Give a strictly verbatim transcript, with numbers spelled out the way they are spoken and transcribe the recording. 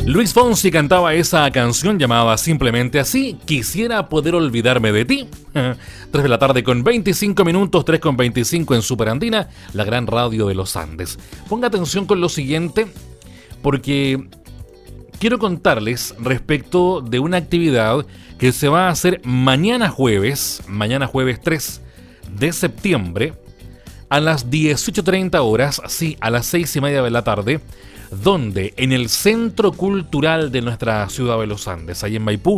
Luis Fonsi cantaba esa canción llamada simplemente así, Quisiera poder olvidarme de ti. tres de la tarde con veinticinco minutos, tres con veinticinco en Superandina, la gran radio de los Andes. Ponga atención con lo siguiente, porque quiero contarles respecto de una actividad que se va a hacer mañana jueves, mañana jueves tres de septiembre, a las dieciocho treinta horas, sí, a las seis y media de la tarde, donde en el Centro Cultural de nuestra ciudad de los Andes, ahí en Maipú,